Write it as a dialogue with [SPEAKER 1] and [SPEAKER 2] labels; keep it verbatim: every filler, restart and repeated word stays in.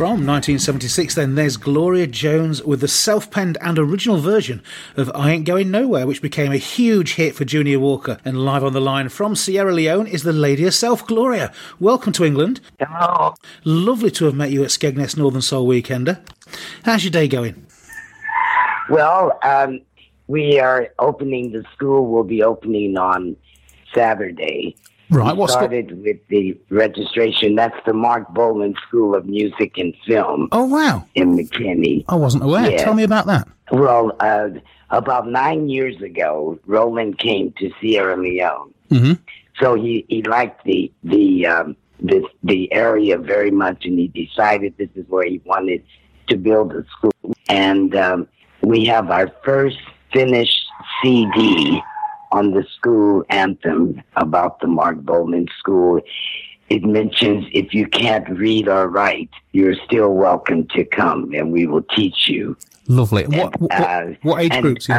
[SPEAKER 1] From nineteen seventy-six, then, there's Gloria Jones with the self-penned and original version of I Ain't Going Nowhere, which became a huge hit for Junior Walker. And live on the line from Sierra Leone is the lady herself, Gloria. Welcome to England.
[SPEAKER 2] Hello.
[SPEAKER 1] Lovely to have met you at Skegness Northern Soul Weekender. How's your day going?
[SPEAKER 2] Well, um, we are opening, the school will be opening on Saturday.
[SPEAKER 1] Right,
[SPEAKER 2] we
[SPEAKER 1] what's
[SPEAKER 2] started
[SPEAKER 1] got...
[SPEAKER 2] with the registration. That's the Mark Bolan School of Music and Film.
[SPEAKER 1] Oh, wow.
[SPEAKER 2] In McKinney.
[SPEAKER 1] I wasn't aware.
[SPEAKER 2] Yeah.
[SPEAKER 1] Tell me about that.
[SPEAKER 2] Well, uh, about nine years ago, Roland came to Sierra Leone.
[SPEAKER 1] Mm-hmm.
[SPEAKER 2] So he, he liked the the, um, the the area very much, and he decided this is where he wanted to build a school. And um, we have our first finished C D on the school anthem about the Mark Bolan School. It mentions, if you can't read or write, you're still welcome to come, and we will teach you.
[SPEAKER 1] Lovely. What,
[SPEAKER 2] and,
[SPEAKER 1] what,
[SPEAKER 2] uh,
[SPEAKER 1] what age
[SPEAKER 2] and,
[SPEAKER 1] groups?
[SPEAKER 2] Uh,